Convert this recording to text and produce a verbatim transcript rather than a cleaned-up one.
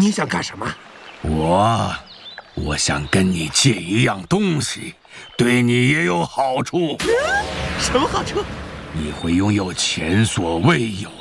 你想干什么？ 我，我想跟你借一样东西，对你也有好处。 什么好处？ 你会拥有前所未有